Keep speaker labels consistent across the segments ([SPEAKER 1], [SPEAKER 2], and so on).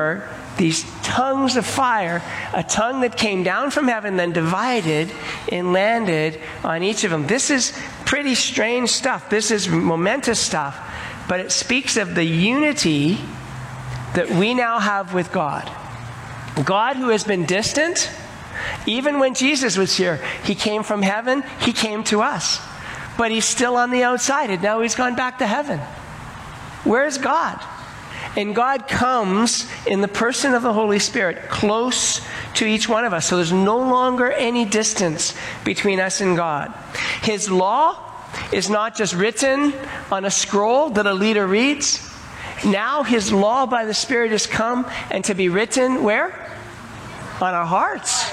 [SPEAKER 1] were these tongues of fire, a tongue that came down from heaven, then divided and landed on each of them. This is pretty strange stuff. This is momentous stuff. But it speaks of the unity that we now have with God. God, who has been distant, even when Jesus was here, he came from heaven, he came to us. But he's still on the outside, and now he's gone back to heaven. Where's God? And God comes in the person of the Holy Spirit close to each one of us. So there's no longer any distance between us and God. His law is not just written on a scroll that a leader reads. Now his law by the Spirit has come and to be written where? On our hearts.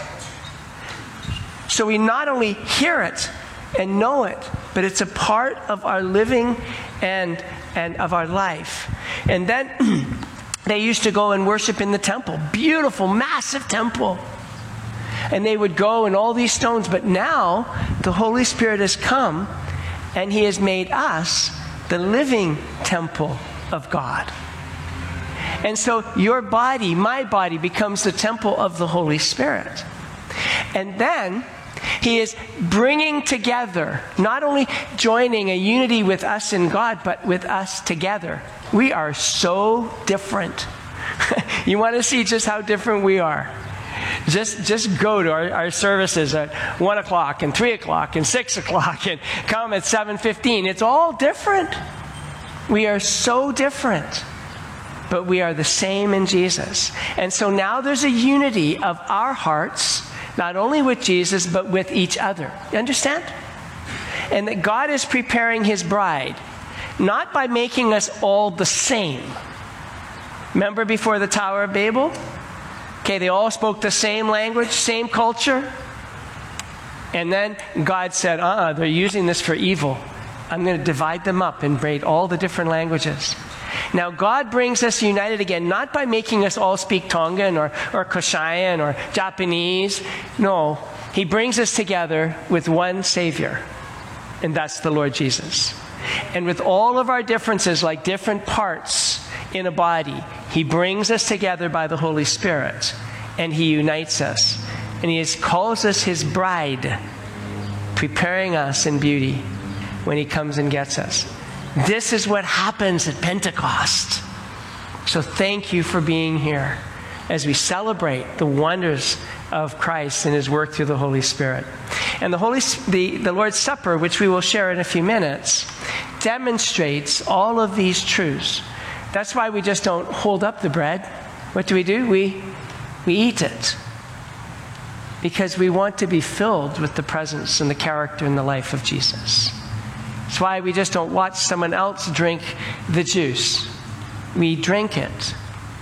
[SPEAKER 1] So we not only hear it and know it, but it's a part of our living and of our life. And then they used to go and worship in the temple. Beautiful, massive temple. And they would go in all these stones. But now the Holy Spirit has come and he has made us the living temple of God. And so your body, my body, becomes the temple of the Holy Spirit. And then he is bringing together, not only joining a unity with us and God, but with us together. We are so different. You want to see just how different we are? Just go to our services at 1 o'clock and 3 o'clock and 6 o'clock and come at 7:15. It's all different. We are so different, but we are the same in Jesus. And so now there's a unity of our hearts, not only with Jesus, but with each other. You understand? And that God is preparing his bride, not by making us all the same. Remember before the Tower of Babel? Okay, they all spoke the same language, same culture. And then God said, they're using this for evil. I'm going to divide them up and braid all the different languages. Now, God brings us united again, not by making us all speak Tongan or Koshayan or Japanese. No, he brings us together with one Savior, and that's the Lord Jesus. And with all of our differences, like different parts in a body, he brings us together by the Holy Spirit, and he unites us. And he calls us his bride, preparing us in beauty when he comes and gets us. This is what happens at Pentecost. So thank you for being here as we celebrate the wonders of Christ and his work through the Holy Spirit. And the Lord's Supper, which we will share in a few minutes, demonstrates all of these truths. That's why we just don't hold up the bread. What do? We eat it. Because we want to be filled with the presence and the character and the life of Jesus. That's why we just don't watch someone else drink the juice. We drink it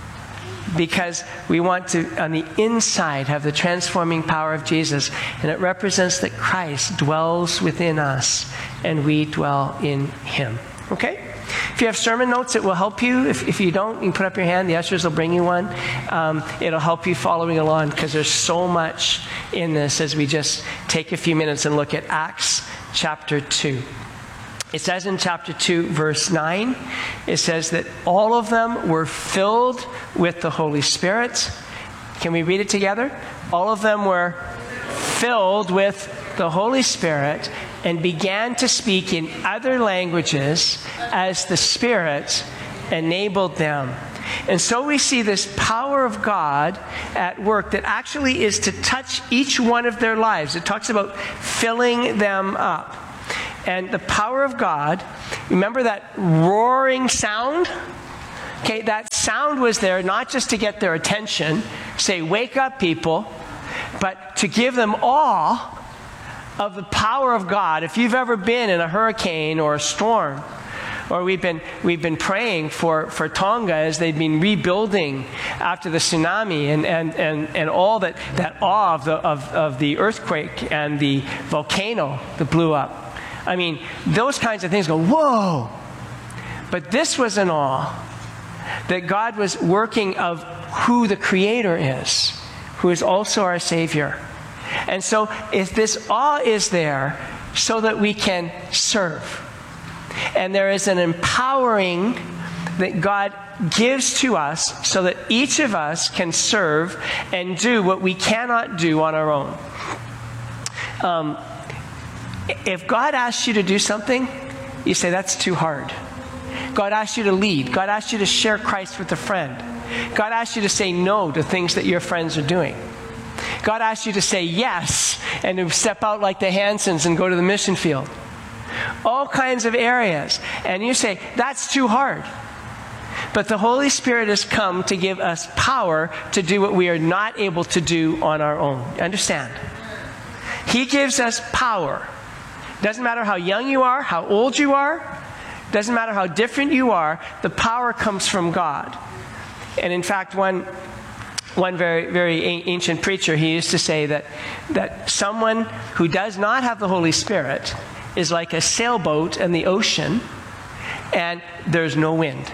[SPEAKER 1] because we want to, on the inside, have the transforming power of Jesus. And it represents that Christ dwells within us and we dwell in him. Okay? If you have sermon notes, it will help you. If you don't, you can put up your hand. The ushers will bring you one. It'll help you following along because there's so much in this as we just take a few minutes and look at Acts chapter 2. It says in chapter 2, verse 9, it says that all of them were filled with the Holy Spirit. Can we read it together? All of them were filled with the Holy Spirit and began to speak in other languages as the Spirit enabled them. And so we see this power of God at work that actually is to touch each one of their lives. It talks about filling them up. And the power of God, remember that roaring sound? Okay, that sound was there not just to get their attention, say, wake up people, but to give them awe of the power of God. If you've ever been in a hurricane or a storm, or we've been praying for Tonga as they've been rebuilding after the tsunami and all that awe of the earthquake and the volcano that blew up. I mean, those kinds of things go, whoa! But this was an awe that God was working of who the Creator is, who is also our Savior. And so if this awe is there so that we can serve, and there is an empowering that God gives to us so that each of us can serve and do what we cannot do on our own. If God asks you to do something, you say, that's too hard. God asks you to lead. God asks you to share Christ with a friend. God asks you to say no to things that your friends are doing. God asks you to say yes and to step out like the Hansons and go to the mission field. All kinds of areas. And you say, that's too hard. But the Holy Spirit has come to give us power to do what we are not able to do on our own. Understand? He gives us power. Doesn't matter how young you are, how old you are. Doesn't matter how different you are. The power comes from God. And in fact, one very, very ancient preacher, he used to say that someone who does not have the Holy Spirit is like a sailboat in the ocean, and there's no wind.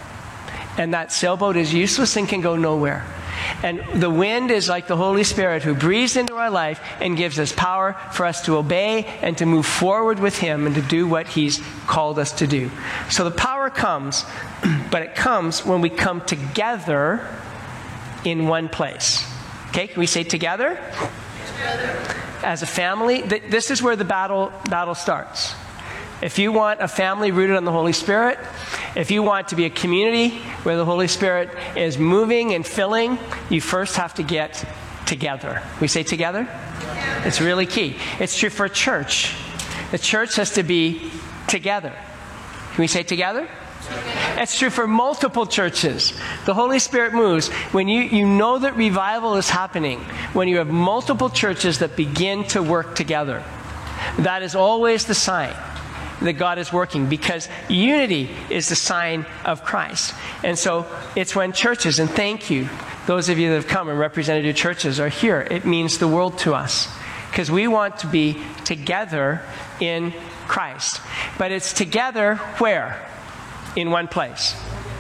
[SPEAKER 1] And that sailboat is useless and can go nowhere. And the wind is like the Holy Spirit who breathes into our life and gives us power for us to obey and to move forward with Him and to do what He's called us to do. So the power comes, but it comes when we come together in one place. Okay, can we say together? Together. As a family, this is where the battle starts. If you want a family rooted on the Holy Spirit, if you want to be a community where the Holy Spirit is moving and filling, you first have to get together. We say together? Yeah. It's really key. It's true for church. The church has to be together. Can we say together? It's true for multiple churches. The Holy Spirit moves when you know that revival is happening, when you have multiple churches that begin to work together. That is always the sign that God is working, because unity is the sign of Christ. And so it's when churches, and thank you, those of you that have come and represented your churches are here. It means the world to us, because we want to be together in Christ. But it's together where? In one place.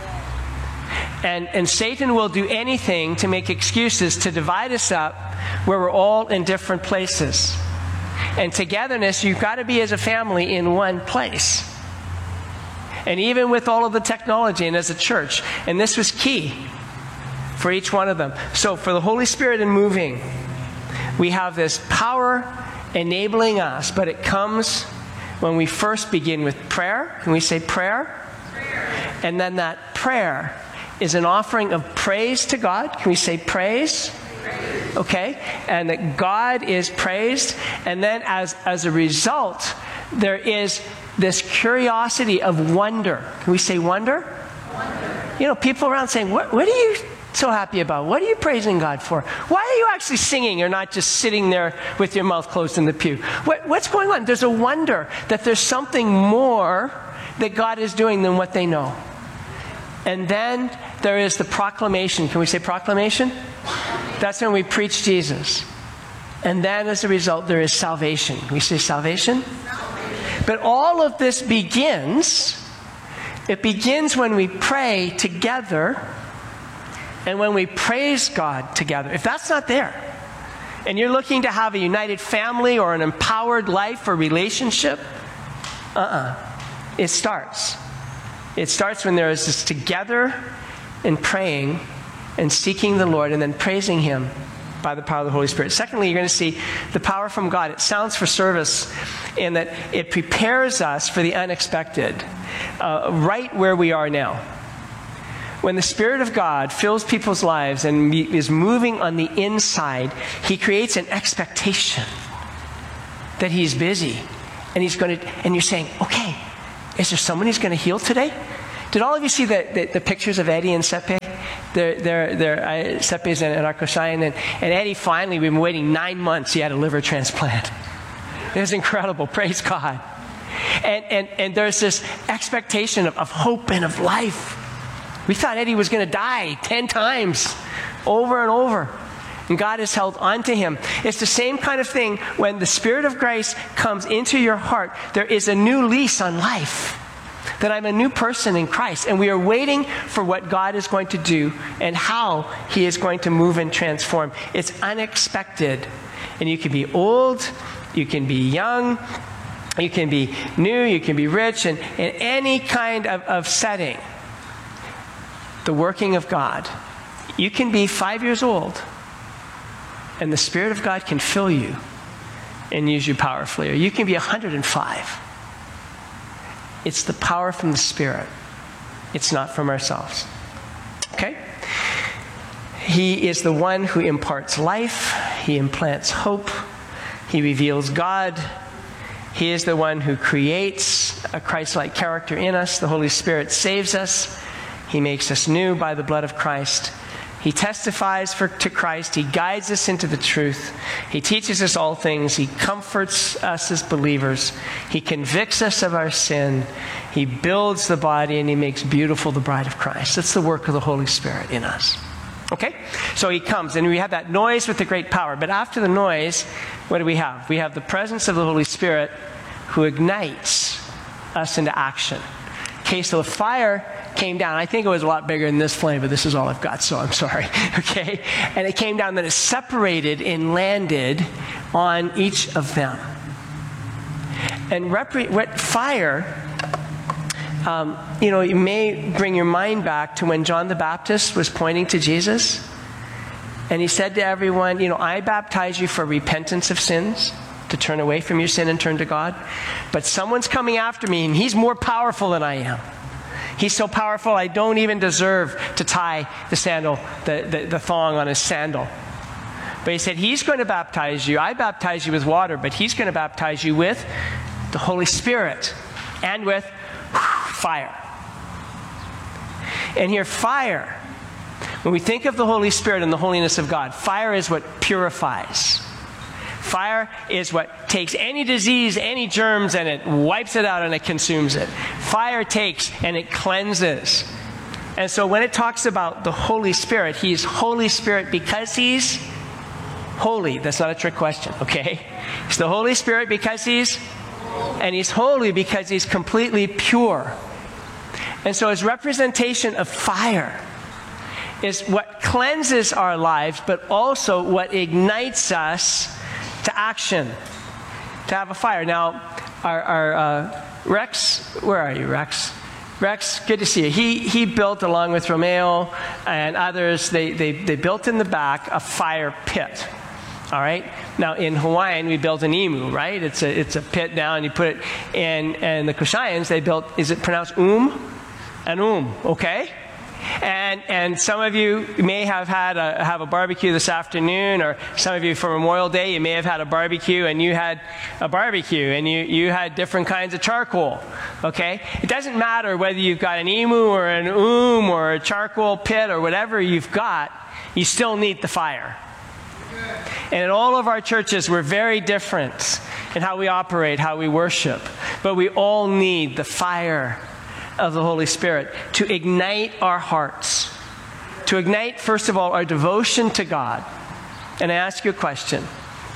[SPEAKER 1] And Satan will do anything to make excuses to divide us up where we're all in different places. And togetherness, you've got to be as a family in one place. And even with all of the technology and as a church. And this was key for each one of them. So for the Holy Spirit in moving, we have this power enabling us, but it comes when we first begin with prayer. Can we say prayer? And then that prayer is an offering of praise to God. Can we say praise? Okay? And that God is praised. And then as a result, there is this curiosity of wonder. Can we say wonder? Wonder. You know, people around saying, what are you so happy about? What are you praising God for? Why are you actually singing or not just sitting there with your mouth closed in the pew? What's going on? There's a wonder that there's something more that God is doing than what they know. And then there is the proclamation. Can we say proclamation? That's when we preach Jesus. And then as a result, there is salvation. Can we say salvation? But all of this begins when we pray together and when we praise God together. If that's not there, and you're looking to have a united family or an empowered life or relationship, it starts. It starts when there is this together and praying and seeking the Lord and then praising Him by the power of the Holy Spirit. Secondly, you're going to see the power from God. It sounds for service in that it prepares us for the unexpected, right where we are now. When the Spirit of God fills people's lives and is moving on the inside, He creates an expectation that He's busy. And He's going to, and you're saying, okay, is there someone He's going to heal today? Did all of you see the pictures of Eddie and Sepe? Sepe's in Arcosayan, and Eddie finally, we've been waiting 9 months, he had a liver transplant. It was incredible, praise God. And there's this expectation of hope and of life. We thought Eddie was going to die 10 times, over and over. And God has held on to him. It's the same kind of thing when the Spirit of grace comes into your heart. There is a new lease on life. That I'm a new person in Christ. And we are waiting for what God is going to do and how He is going to move and transform. It's unexpected. And you can be old, you can be young, you can be new, you can be rich, and in any kind of setting. the working of God. You can be 5 years old, and the Spirit of God can fill you and use you powerfully. Or you can be 105. It's the power from the Spirit. It's not from ourselves. Okay? He is the one who imparts life. He implants hope. He reveals God. He is the one who creates a Christ-like character in us. The Holy Spirit saves us. He makes us new by the blood of Christ. He testifies to Christ. He guides us into the truth. He teaches us all things. He comforts us as believers. He convicts us of our sin. He builds the body, and he makes beautiful the bride of Christ. That's the work of the Holy Spirit in us. Okay? So he comes, and we have that noise with the great power. But after the noise, what do we have? We have the presence of the Holy Spirit who ignites us into action. Okay, so the fire came down. I think it was a lot bigger than this flame, but this is all I've got, so I'm sorry. Okay? And it came down, then it separated and landed on each of them. And what fire, you may bring your mind back to when John the Baptist was pointing to Jesus. And he said to everyone, I baptize you for repentance of sins, to turn away from your sin and turn to God. But someone's coming after me, and he's more powerful than I am. He's so powerful, I don't even deserve to tie the sandal, the thong on his sandal. But he said, he's going to baptize you. I baptize you with water, but he's going to baptize you with the Holy Spirit and with fire. And here, fire, when we think of the Holy Spirit and the holiness of God, fire is what purifies. Fire is what takes any disease, any germs, and it wipes it out and it consumes it. Fire takes and it cleanses. And so when it talks about the Holy Spirit, he's Holy Spirit because he's holy. That's not a trick question, okay? He's the Holy Spirit because he's holy because he's completely pure. And so his representation of fire is what cleanses our lives, but also what ignites us to action, to have a fire. Now, our Rex, where are you, Rex? Rex, good to see you. He built, along with Romeo and others, they built in the back a fire pit. All right? Now, in Hawaiian, we built an imu, right? It's a pit now, and you put it in, and the Kushayans, they built, is it pronounced An okay? And some of you may have have a barbecue this afternoon, or some of you for Memorial Day, you may have had a barbecue, and you had a barbecue, and you had different kinds of charcoal, okay? It doesn't matter whether you've got an imu or an or a charcoal pit or whatever you've got, you still need the fire. And in all of our churches, we're very different in how we operate, how we worship, but we all need the fire of the Holy Spirit to ignite our hearts, to ignite, first of all, our devotion to God. And I ask you a question.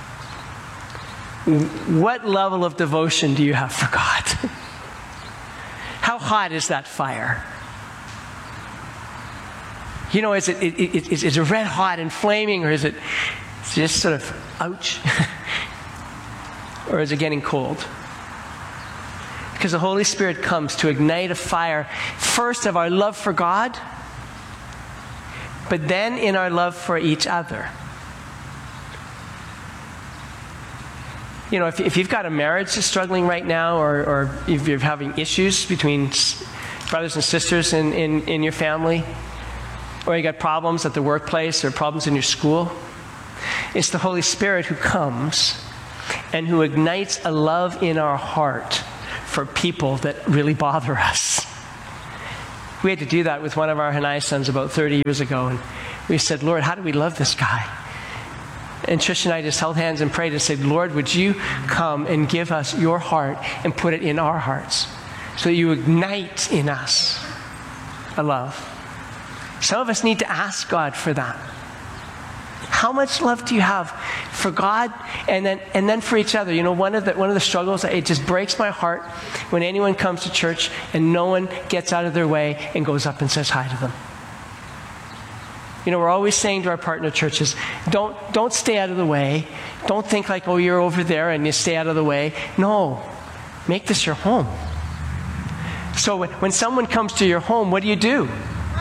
[SPEAKER 1] What level of devotion do you have for God? How hot is that fire? Is it red hot and flaming, or is it just sort of, ouch? Or is it getting cold? Because the Holy Spirit comes to ignite a fire, first of our love for God, but then in our love for each other. If you've got a marriage that's struggling right now, or if you're having issues between brothers and sisters in your family, or you got problems at the workplace or problems in your school, it's the Holy Spirit who comes and who ignites a love in our heart for people that really bother us. We had to do that with one of our Hanai sons about 30 years ago, and we said, Lord, how do we love this guy? And Trish and I just held hands and prayed and said, Lord, would you come and give us your heart and put it in our hearts so that you ignite in us a love. Some of us need to ask God for that. How much love do you have for God and then for each other? One of the struggles, it just breaks my heart when anyone comes to church and no one gets out of their way and goes up and says hi to them. We're always saying to our partner churches, don't stay out of the way. Don't think like, oh, you're over there and you stay out of the way. No, make this your home. So when someone comes to your home, what do?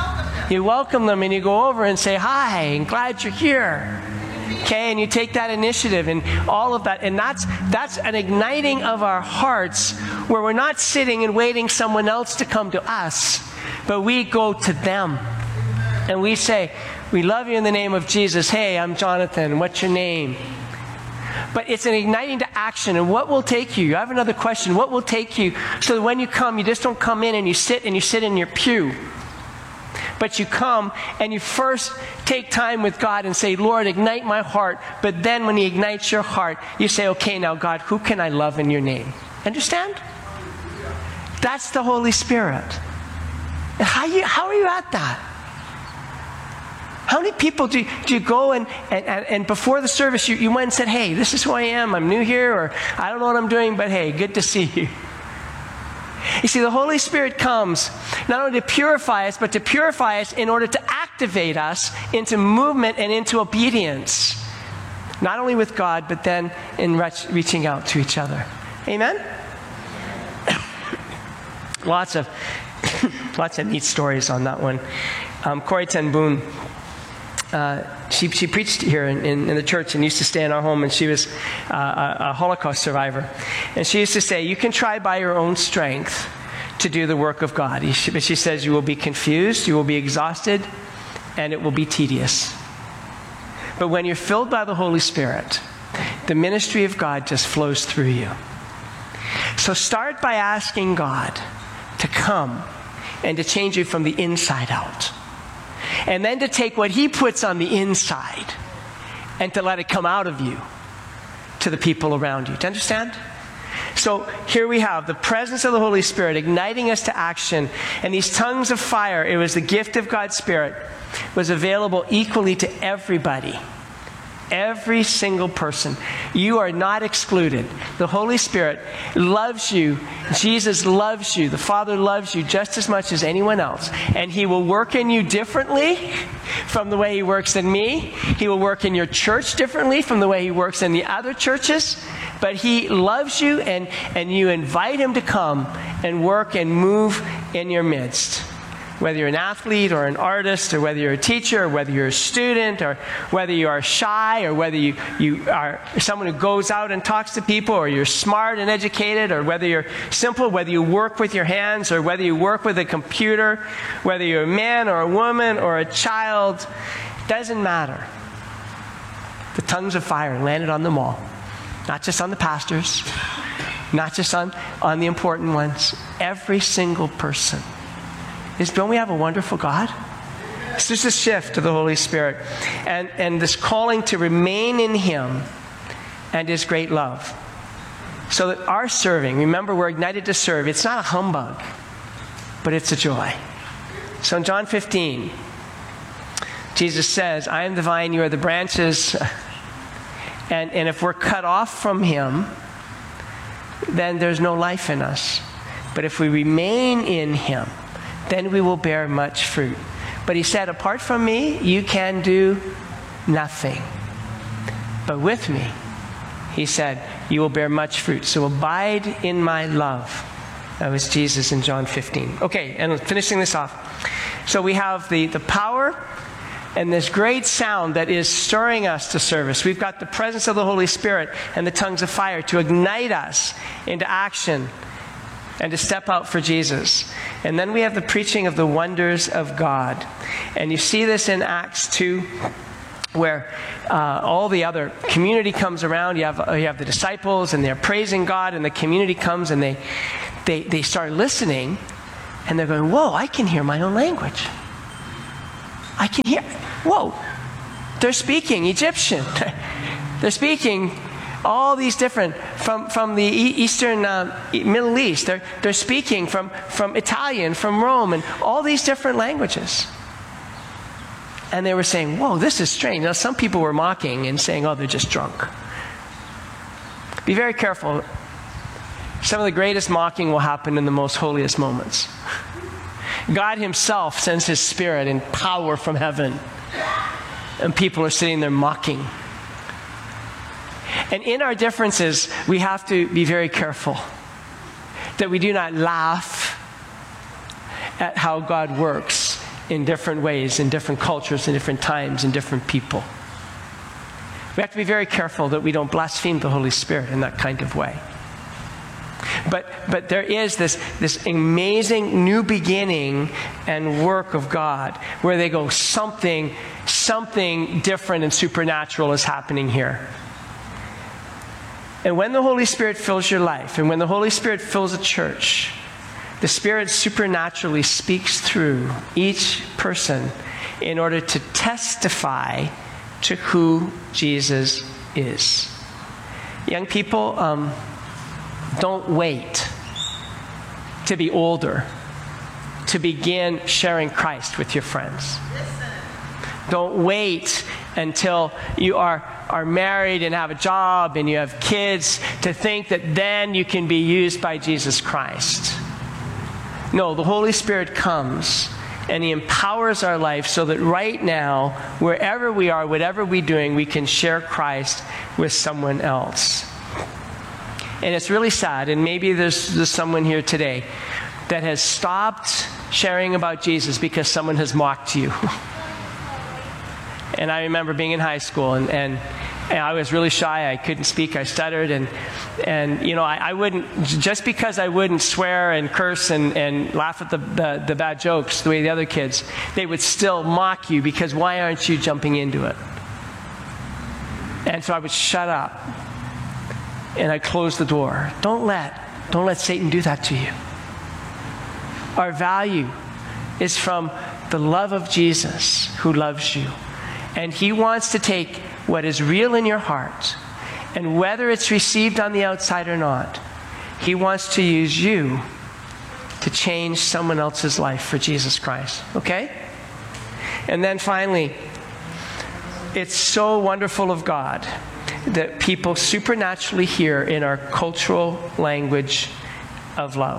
[SPEAKER 1] You welcome them and you go over and say, hi, and glad you're here. Okay, and you take that initiative and all of that. And that's an igniting of our hearts where we're not sitting and waiting someone else to come to us, but we go to them. And we say, we love you in the name of Jesus. Hey, I'm Jonathan. What's your name? But it's an igniting to action. And what will take you? I have another question. What will take you so that when you come, you just don't come in and you sit in your pew. But you come and you first take time with God and say, Lord, ignite my heart. But then when He ignites your heart, you say, okay, now God, who can I love in your name? Understand? That's the Holy Spirit. How are you at that? How many people do you go and before the service you went and said, hey, this is who I am, I'm new here, or I don't know what I'm doing, but hey, good to see you. You see, the Holy Spirit comes not only to purify us, but to purify us in order to activate us into movement and into obedience. Not only with God, but then in reaching out to each other. Amen? Lots of neat stories on that one. Corrie ten Boom, she preached here in the church and used to stay in our home, and she was a Holocaust survivor. And she used to say, you can try by your own strength to do the work of God. But she says you will be confused, you will be exhausted, and it will be tedious. But when you're filled by the Holy Spirit, the ministry of God just flows through you. So start by asking God to come and to change you from the inside out. And then to take what He puts on the inside and to let it come out of you to the people around you. Do you understand? So here we have the presence of the Holy Spirit igniting us to action. And these tongues of fire, it was the gift of God's Spirit, was available equally to everybody. Every single person. You are not excluded. The Holy Spirit loves you. Jesus loves you. The Father loves you just as much as anyone else. And He will work in you differently from the way He works in me. He will work in your church differently from the way He works in the other churches. But He loves you, and you invite Him to come and work and move in your midst. Whether you're an athlete or an artist, or whether you're a teacher, or whether you're a student, or whether you are shy, or whether you are someone who goes out and talks to people, or you're smart and educated, or whether you're simple, whether you work with your hands, or whether you work with a computer, whether you're a man or a woman or a child, doesn't matter. The tongues of fire landed on them all. Not just on the pastors, not just on the important ones. Every single person. Don't we have a wonderful God? It's just a shift to the Holy Spirit. And this calling to remain in Him and His great love. So that our serving, remember we're ignited to serve. It's not a humbug, but it's a joy. So in John 15, Jesus says, I am the vine, you are the branches. And if we're cut off from Him, then there's no life in us. But if we remain in Him, then we will bear much fruit. But He said, apart from me, you can do nothing. But with me, He said, you will bear much fruit. So abide in my love. That was Jesus in John 15. Okay, and finishing this off. So we have the power and this great sound that is stirring us to service. We've got the presence of the Holy Spirit and the tongues of fire to ignite us into action and to step out for Jesus. And then we have the preaching of the wonders of God. And you see this in Acts 2, where all the other community comes around. You have the disciples, and they're praising God, and the community comes, and they start listening, and they're going, whoa, I can hear my own language. I can hear, whoa, they're speaking Egyptian. They're speaking all these different, from the Eastern Middle East. They're speaking from Italian, from Rome, and all these different languages. And they were saying, whoa, this is strange. Now, some people were mocking and saying, oh, they're just drunk. Be very careful. Some of the greatest mocking will happen in the most holiest moments. God Himself sends His Spirit in power from heaven, and people are sitting there mocking. And in our differences, we have to be very careful that we do not laugh at how God works in different ways, in different cultures, in different times, in different people. We have to be very careful that we don't blaspheme the Holy Spirit in that kind of way. But there is this amazing new beginning and work of God where they go, something different and supernatural is happening here. And when the Holy Spirit fills your life, and when the Holy Spirit fills a church, the Spirit supernaturally speaks through each person in order to testify to who Jesus is. Young people, don't wait to be older to begin sharing Christ with your friends. Don't wait until you are married and have a job and you have kids to think that then you can be used by Jesus Christ. No, the Holy Spirit comes and He empowers our life so that right now, wherever we are, whatever we're doing, we can share Christ with someone else. And it's really sad, and maybe there's someone here today that has stopped sharing about Jesus because someone has mocked you. And I remember being in high school, and I was really shy. I couldn't speak. I stuttered. And you know, I wouldn't, just because I wouldn't swear and curse and laugh at the bad jokes the way the other kids, they would still mock you because why aren't you jumping into it? And so I would shut up. And I closed the door. Don't let Satan do that to you. Our value is from the love of Jesus who loves you. And He wants to take what is real in your heart, and whether it's received on the outside or not, He wants to use you to change someone else's life for Jesus Christ. Okay? And then finally, it's so wonderful of God that people supernaturally hear in our cultural language of love.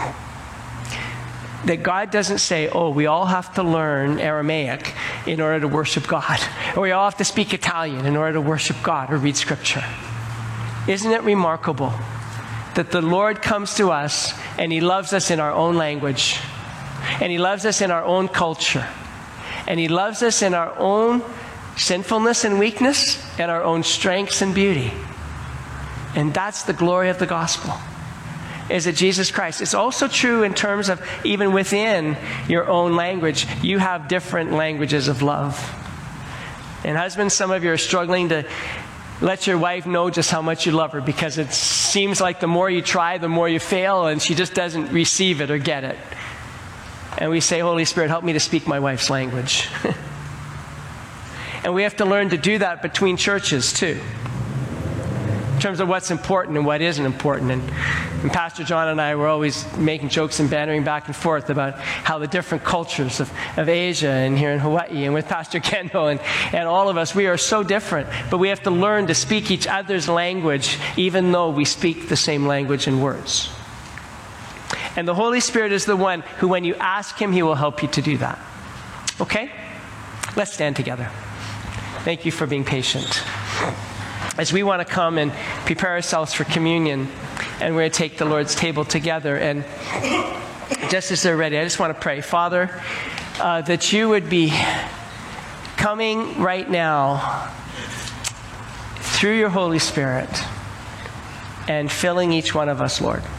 [SPEAKER 1] That God doesn't say, oh, we all have to learn Aramaic in order to worship God. Or we all have to speak Italian in order to worship God or read Scripture. Isn't it remarkable that the Lord comes to us and He loves us in our own language. And He loves us in our own culture. And He loves us in our own sinfulness and weakness and our own strengths and beauty. And that's the glory of the gospel, is that Jesus Christ. It's also true in terms of even within your own language, you have different languages of love. And husbands, some of you are struggling to let your wife know just how much you love her, because it seems like the more you try, the more you fail, and she just doesn't receive it or get it. And we say, Holy Spirit, help me to speak my wife's language. And we have to learn to do that between churches too, in terms of what's important and what isn't important. And Pastor John and I were always making jokes and bantering back and forth about how the different cultures of Asia and here in Hawaii, and with Pastor Kendo and all of us, we are so different. But we have to learn to speak each other's language, even though we speak the same language and words. And the Holy Spirit is the one who, when you ask Him, He will help you to do that. Okay? Let's stand together. Thank you for being patient. As we want to come and prepare ourselves for communion, and we're going to take the Lord's table together. And just as they're ready, I just want to pray. Father, that You would be coming right now through Your Holy Spirit and filling each one of us, Lord.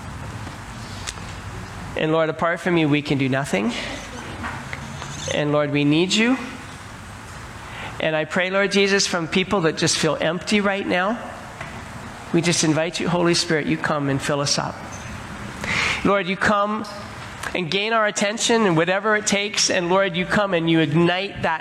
[SPEAKER 1] And Lord, apart from You, we can do nothing. And Lord, we need You. And I pray, Lord Jesus, from people that just feel empty right now, we just invite You, Holy Spirit, You come and fill us up. Lord, You come and gain our attention and whatever it takes. And Lord, You come and You ignite that